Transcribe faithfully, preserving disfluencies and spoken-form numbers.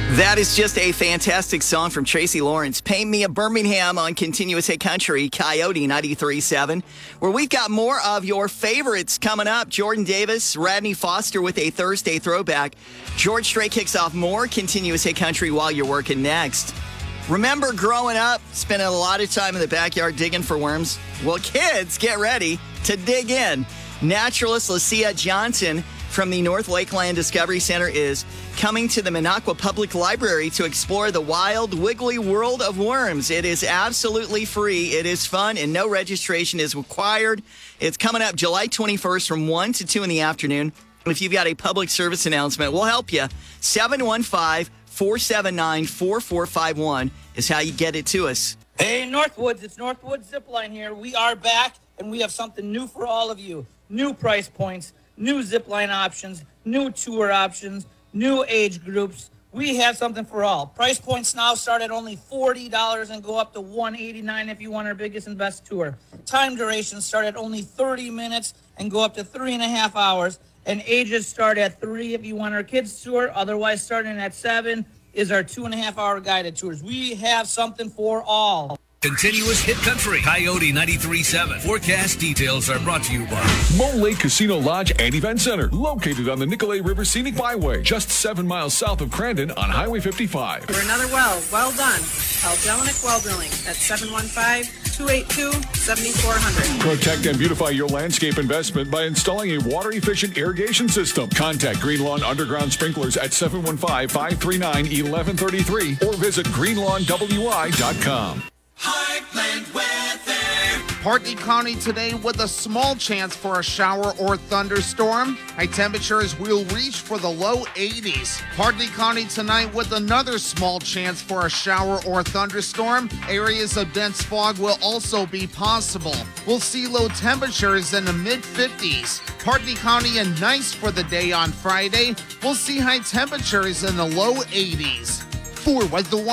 That is just a fantastic song from Tracy Lawrence. Paint Me a Birmingham on Continuous Hit Country, Coyote ninety-three point seven, where we've got more of your favorites coming up. Jordan Davis, Radney Foster with a Thursday throwback. George Strait kicks off more Continuous Hit Country while you're working next. Remember growing up, spending a lot of time in the backyard digging for worms? Well, kids, get ready to dig in. Naturalist Lucia Johnson from the North Lakeland Discovery Center is coming to the Minocqua Public Library to explore the wild, wiggly world of worms. It is absolutely free. It is fun, and no registration is required. It's coming up July twenty-first from one to two in the afternoon. If you've got a public service announcement, we'll help you. seven one five, four seven nine, four four five one is how you get it to us. Hey, Northwoods, it's Northwoods Zipline here. We are back, and we have something new for all of you. New price points, new zipline options, new tour options, new age groups. We have something for all. Price points now start at only forty dollars and go up to one hundred eighty-nine dollars if you want our biggest and best tour. Time durations start at only thirty minutes and go up to three and a half hours. And ages start at three if you want our kids tour. Otherwise, starting at seven is our two and a half hour guided tours. We have something for all. Continuous Hit Country, Coyote ninety-three point seven. Forecast details are brought to you by Moon Lake Casino Lodge and Event Center, located on the Nicolay River Scenic Byway, just seven miles south of Crandon on Highway fifty-five. For another well, well done. Call Jelinek Well Drilling at seven one five, two eight two, seven four zero zero. Protect and beautify your landscape investment by installing a water-efficient irrigation system. Contact Green Lawn Underground Sprinklers at seven one five, five three nine, one one three three or visit green lawn w i dot com. Heartland weather. Partly cloudy today with a small chance for a shower or thunderstorm. High temperatures will reach for the low eighties. Partly cloudy tonight with another small chance for a shower or thunderstorm. Areas of dense fog will also be possible. We'll see low temperatures in the mid fifties. Partly cloudy and nice for the day on Friday. We'll see high temperatures in the low eighties. For Weather One.